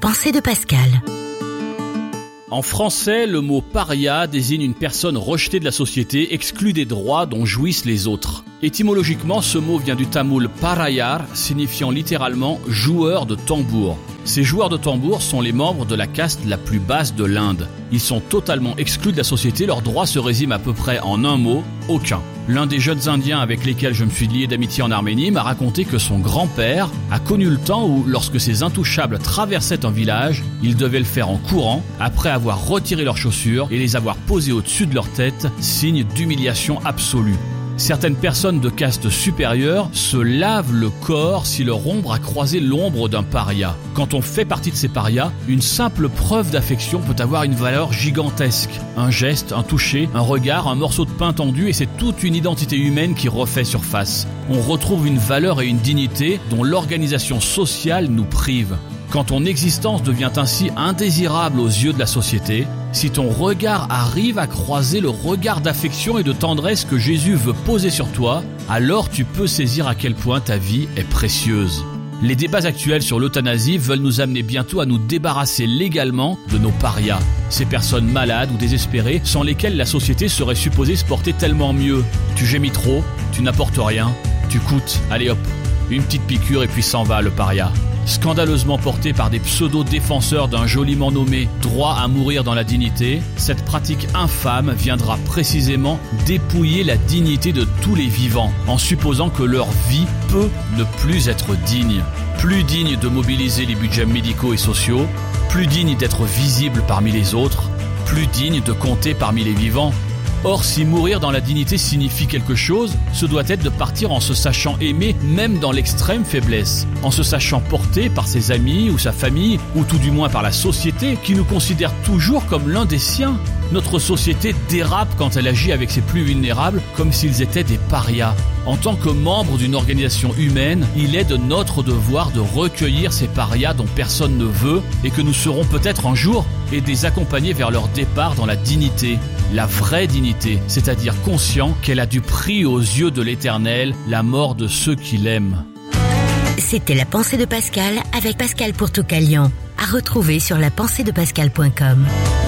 pensée de Pascal. En français, le mot paria désigne une personne rejetée de la société, exclue des droits dont jouissent les autres. Étymologiquement, ce mot vient du tamoul parayar, signifiant littéralement « joueur de tambour ». Ces joueurs de tambour sont les membres de la caste la plus basse de l'Inde. Ils sont totalement exclus de la société, leurs droits se résument à peu près en un mot, aucun. L'un des jeunes Indiens avec lesquels je me suis lié d'amitié en Arménie m'a raconté que son grand-père a connu le temps où, lorsque ces intouchables traversaient un village, ils devaient le faire en courant, après avoir retiré leurs chaussures et les avoir posées au-dessus de leur tête, signe d'humiliation absolue. Certaines personnes de caste supérieure se lavent le corps si leur ombre a croisé l'ombre d'un paria. Quand on fait partie de ces parias, une simple preuve d'affection peut avoir une valeur gigantesque. Un geste, un toucher, un regard, un morceau de pain tendu et c'est toute une identité humaine qui refait surface. On retrouve une valeur et une dignité dont l'organisation sociale nous prive. Quand ton existence devient ainsi indésirable aux yeux de la société, si ton regard arrive à croiser le regard d'affection et de tendresse que Jésus veut poser sur toi, alors tu peux saisir à quel point ta vie est précieuse. Les débats actuels sur l'euthanasie veulent nous amener bientôt à nous débarrasser légalement de nos parias. Ces personnes malades ou désespérées sans lesquelles la société serait supposée se porter tellement mieux. Tu gémis trop, tu n'apportes rien, tu coûtes, allez hop, une petite piqûre et puis s'en va le paria. Scandaleusement porté par des pseudo-défenseurs d'un joliment nommé « droit à mourir dans la dignité », cette pratique infâme viendra précisément dépouiller la dignité de tous les vivants, en supposant que leur vie peut ne plus être digne. Plus digne de mobiliser les budgets médicaux et sociaux, plus digne d'être visible parmi les autres, plus digne de compter parmi les vivants. Or, si mourir dans la dignité signifie quelque chose, ce doit être de partir en se sachant aimé même dans l'extrême faiblesse, en se sachant porté par ses amis ou sa famille, ou tout du moins par la société qui nous considère toujours comme l'un des siens. Notre société dérape quand elle agit avec ses plus vulnérables comme s'ils étaient des parias. En tant que membre d'une organisation humaine, il est de notre devoir de recueillir ces parias dont personne ne veut et que nous serons peut-être un jour et de les accompagner vers leur départ dans la dignité. La vraie dignité, c'est-à-dire conscient qu'elle a du prix aux yeux de l'Éternel, la mort de ceux qui l'aiment. C'était la pensée de Pascal avec Pascal Pourtoukalian. À retrouver sur lapenseedepascal.com.